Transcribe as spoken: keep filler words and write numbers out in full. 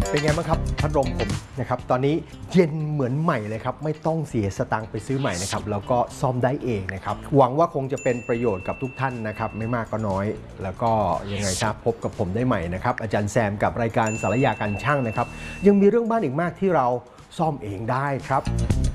เป็นไงบ้างครับพัดลมผมนะครับตอนนี้เย็นเหมือนใหม่เลยครับไม่ต้องเสียสตางค์ไปซื้อใหม่นะครับแล้วก็ซ่อมได้เองนะครับหวังว่าคงจะเป็นประโยชน์กับทุกท่านนะครับไม่มากก็น้อยแล้วก็ยังไงครับพบกับผมได้ใหม่นะครับอาจารย์แซมกับรายการสารยาการช่างนะครับยังมีเรื่องบ้านอีกมากที่เราซ่อมเองได้ครับ